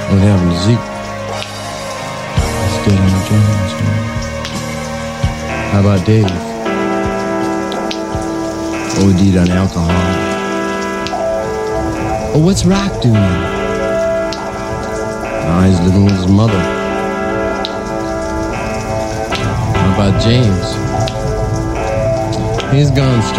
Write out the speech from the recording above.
Oh, they have muziek. Still on the drums, man. How about Dave? OD'd on alcohol. Oh, what's Rock doing? Oh, he's living with his mother. How about James? He's gone straight